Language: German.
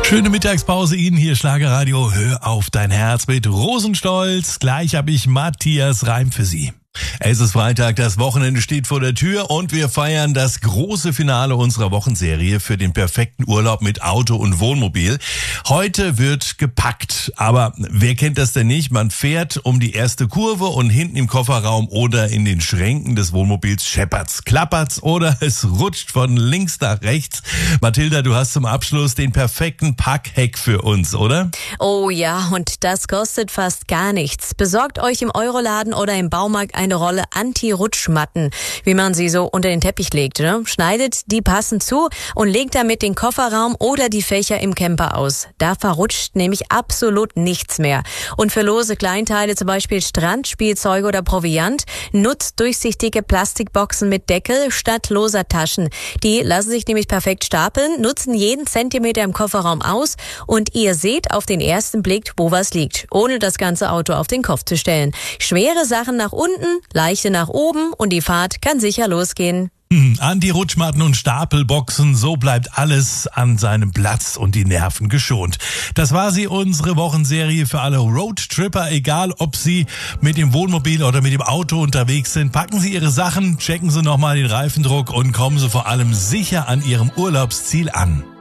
Schöne Mittagspause Ihnen hier, Schlagerradio. Hör auf dein Herz mit Rosenstolz. Gleich habe ich Matthias Reim für Sie. Es ist Freitag, das Wochenende steht vor der Tür und wir feiern das große Finale unserer Wochenserie für den perfekten Urlaub mit Auto und Wohnmobil. Heute wird gepackt, aber wer kennt das denn nicht? Man fährt um die erste Kurve und hinten im Kofferraum oder in den Schränken des Wohnmobils scheppert's, klappert's oder es rutscht von links nach rechts. Mathilda, du hast zum Abschluss den perfekten Packhack für uns, oder? Oh ja, und das kostet fast gar nichts. Besorgt euch im Euroladen oder im Baumarkt eine Rolle Anti-Rutschmatten, wie man sie so unter den Teppich legt. Ne? Schneidet die passend zu und legt damit den Kofferraum oder die Fächer im Camper aus. Da verrutscht nämlich absolut nichts mehr. Und für lose Kleinteile, zum Beispiel Strandspielzeuge oder Proviant, nutzt durchsichtige Plastikboxen mit Deckel statt loser Taschen. Die lassen sich nämlich perfekt stapeln, nutzen jeden Zentimeter im Kofferraum aus und ihr seht auf den ersten Blick, wo was liegt, ohne das ganze Auto auf den Kopf zu stellen. Schwere Sachen nach unten, leichte nach oben und die Fahrt kann sicher losgehen. Anti-Rutschmatten und Stapelboxen, so bleibt alles an seinem Platz und die Nerven geschont. Das war sie, unsere Wochenserie für alle Roadtripper, egal ob sie mit dem Wohnmobil oder mit dem Auto unterwegs sind. Packen Sie Ihre Sachen, checken Sie nochmal den Reifendruck und kommen Sie vor allem sicher an Ihrem Urlaubsziel an.